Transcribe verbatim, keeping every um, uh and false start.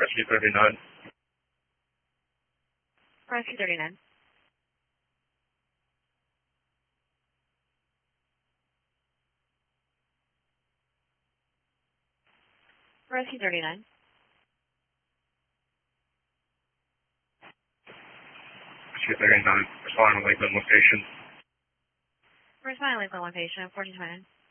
Rescue thirty-nine. Rescue thirty-nine. Rescue thirty-nine. Rescue thirty-nine. Responding to Lakeland location. Responding to Lakeland location, fourteen twenty.